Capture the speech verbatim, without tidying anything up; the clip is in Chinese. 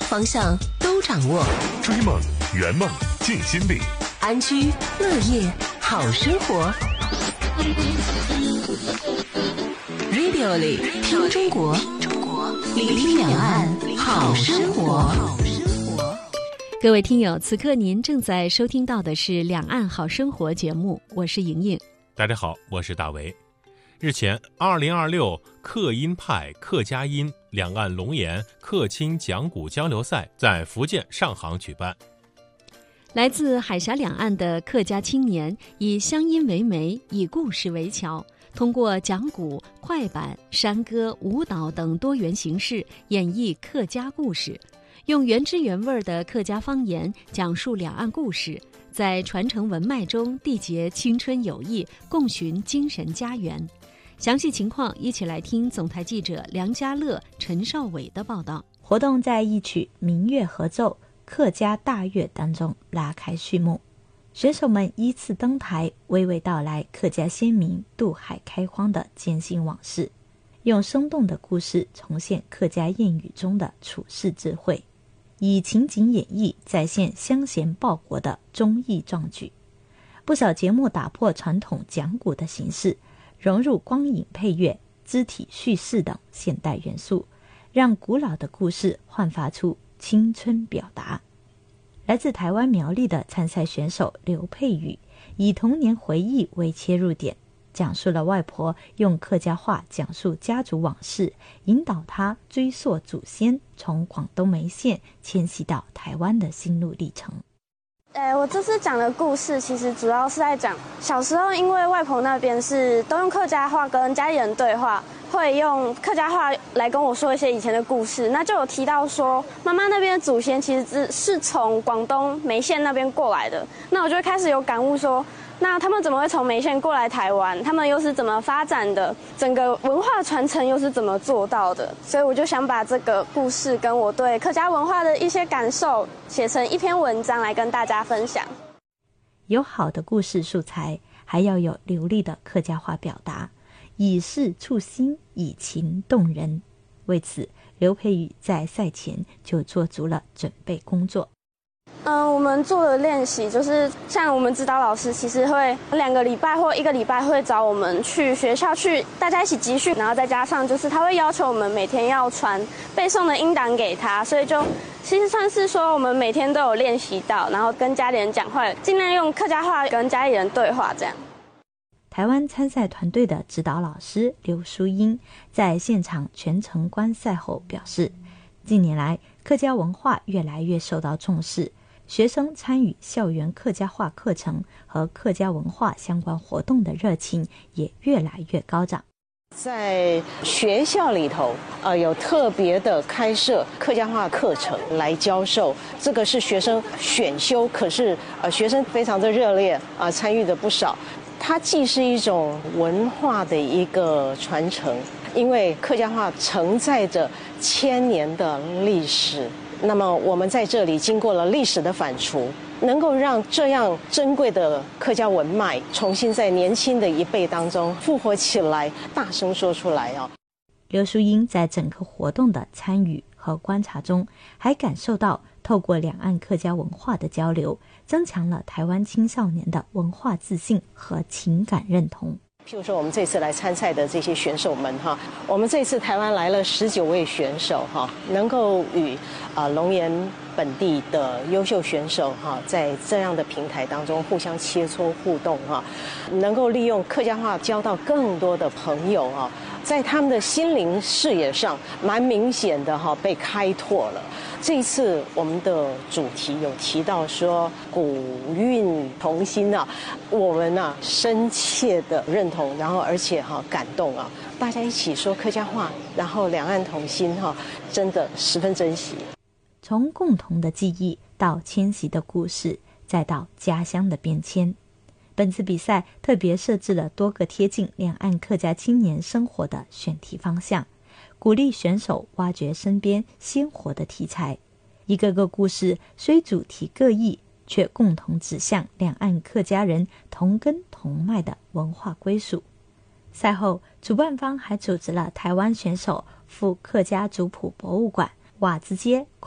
方向都掌握， 追梦圆梦尽心力， 安居乐业好生活。Radio 里听中国，聆听两岸好生活。 各位听友，此刻您正在收听到的是《两岸好生活》节目，我是莹莹。 大家好，我是大为。日前，二零二六客音派客家音两岸龙岩客亲讲古交流赛在福建上杭举办。 来自海峡两岸的客家青年以乡音为媒，以故事为桥，通过讲古、快板、山歌、舞蹈等多元形式演绎客家故事，用原汁原味的客家方言讲述两岸故事，在传承文脉中缔结青春友谊，共寻精神家园。详细情况一起来听总台记者梁家乐、陈少伟的报道。 活动在一曲民乐合奏客家大乐当中拉开序幕，选手们依次登台，娓娓道来客家先民渡海开荒的艰辛往事，用生动的故事重现客家谚语中的处世智慧，以情景演绎再现乡贤报国的忠义壮举。不少节目打破传统讲古的形式，融入光影配乐、肢体叙事等现代元素，让古老的故事焕发出青春表达。来自台湾苗栗的参赛选手刘佩宇，以童年回忆为切入点，讲述了外婆用客家话讲述家族往事，引导他追溯祖先从广东梅县迁徙到台湾的心路历程。 呃，我这次讲的故事其实主要是在讲小时候，因为外婆那边是都用客家话跟家里人对话，会用客家话来跟我说一些以前的故事。那就有提到说，妈妈那边的祖先其实是从广东梅县那边过来的。那我就开始有感悟说，那他们怎么会从梅县过来台湾？他们又是怎么发展的？整个文化传承又是怎么做到的？所以我就想把这个故事跟我对客家文化的一些感受写成一篇文章来跟大家分享。 有好的故事素材，还要有流利的客家话表达，以事触心，以情动人。为此，刘佩宇在赛前就做足了准备工作。 嗯，我们做的练习就是像我们指导老师其实会两个礼拜或一个礼拜会找我们去学校去大家一起集训，然后再加上就是他会要求我们每天要传背诵的音档给他，所以就其实算是说我们每天都有练习到，然后跟家里人讲话尽量用客家话跟家里人对话这样。 台湾参赛团队的指导老师刘淑英在现场全程观赛后表示，近年来客家文化越来越受到重视，学生参与校园客家话课程和客家文化相关活动的热情也越来越高涨。 在学校里头，呃，有特别的开设客家话课程来教授，这个是学生选修，可是呃，学生非常的热烈啊、呃，参与的不少。它既是一种文化的一个传承，因为客家话承载着千年的历史。那么我们在这里经过了历史的反刍，能够让这样珍贵的客家文脉重新在年轻的一辈当中复活起来，大声说出来啊！ 刘淑英在整个活动的参与和观察中，还感受到透过两岸客家文化的交流，增强了台湾青少年的文化自信和情感认同。 譬如说我们这次来参赛的这些选手们哈，我们这次台湾来了十九位选手哈，能够与啊龙岩本地的优秀选手哈，在这样的平台当中互相切磋互动哈，能够利用客家话交到更多的朋友啊，在他们的心灵视野上蛮明显的哈被开拓了。这一次我们的主题有提到说古韵同心啊，我们啊深切的认同，然后而且哈感动啊，大家一起说客家话，然后两岸同心哈，真的十分珍惜。 从共同的记忆到迁徙的故事，再到家乡的变迁。本次比赛特别设置了多个贴近两岸客家青年生活的选题方向，鼓励选手挖掘身边鲜活的题材。一个个故事虽主题各异，却共同指向两岸客家人同根同脉的文化归属。赛后，主办方还组织了台湾选手赴客家族谱博物馆、瓦子街